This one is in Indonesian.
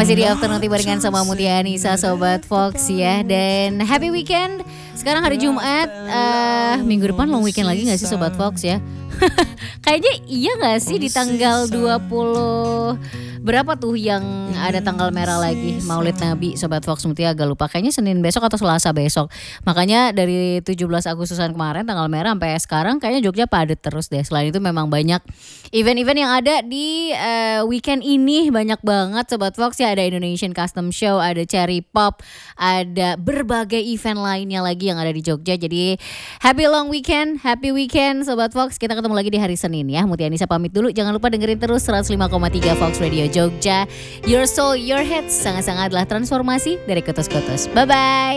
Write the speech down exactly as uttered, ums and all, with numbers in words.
Masih di afternoon tea barengan sama Mutia Anissa Sobat Fox ya. Dan happy weekend. Sekarang hari Jumat, uh, minggu depan long weekend lagi gak sih Sobat Fox ya? Kayaknya iya gak sih di tanggal dua puluh berapa tuh yang ada tanggal merah lagi Maulid Nabi Sobat Fox Mutia, agak lupa. Kayaknya Senin besok atau Selasa besok. Makanya dari tujuh belas Agustusan kemarin tanggal merah sampai sekarang kayaknya Jogja padat terus deh. Selain itu memang banyak event-event yang ada di uh, weekend ini, banyak banget Sobat Fox ya. Ada Indonesian Custom Show, ada Cherry Pop, ada berbagai event lainnya lagi yang ada di Jogja. Jadi happy long weekend, happy weekend Sobat Fox. Kita ketemu lagi di hari Senin ya. Mutia Anissa pamit dulu. Jangan lupa dengerin terus seratus lima koma tiga Fox Radio Jogja. Your soul, your hits. Sangat-sangatlah transformasi dari kotos-kotos. Bye-bye.